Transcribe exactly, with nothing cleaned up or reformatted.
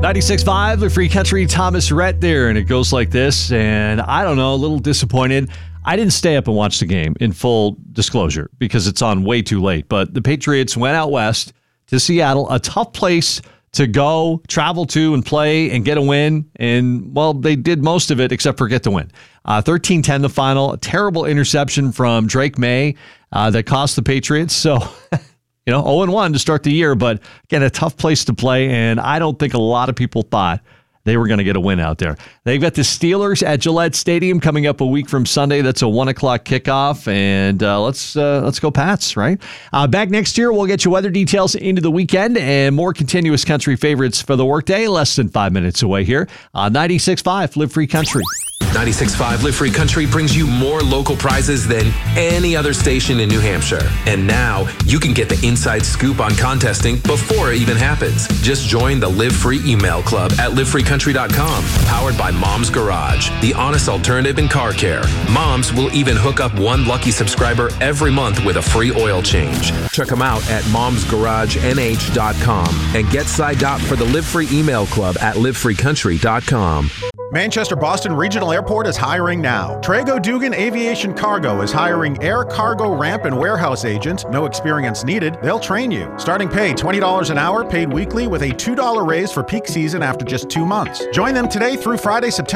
ninety-six point five, the Free Country, Thomas Rhett there, and it goes like this, and I don't know, a little disappointed. I didn't stay up and watch the game, in full disclosure, because it's on way too late, but the Patriots went out west to Seattle, a tough place to go, travel to, and play, and get a win, and, well, they did most of it except for get the win. Uh, thirteen ten the final, a terrible interception from Drake May uh, that cost the Patriots, so... You know, oh and one to start the year, but again, a tough place to play, and I don't think a lot of people thought they were going to get a win out there. They've got the Steelers at Gillette Stadium coming up a week from Sunday. That's a one o'clock kickoff, and uh, let's uh, let's go Pats, right? Uh, back next year, we'll get you weather details into the weekend and more continuous country favorites for the workday, less than five minutes away here on ninety-six point five Live Free Country. ninety-six point five Live Free Country brings you more local prizes than any other station in New Hampshire. And now you can get the inside scoop on contesting before it even happens. Just join the Live Free email club at live free country dot com. Powered by Mom's Garage, the honest alternative in car care. Mom's will even hook up one lucky subscriber every month with a free oil change. Check them out at moms garage n h dot com and get signed up for the Live Free email club at live free country dot com. Manchester Boston Regional Airport is hiring now. Trago Dugan Aviation Cargo is hiring air cargo ramp and warehouse agents. No experience needed. They'll train you. Starting pay twenty dollars an hour, paid weekly with a two dollars raise for peak season after just two months. Join them today through Friday, September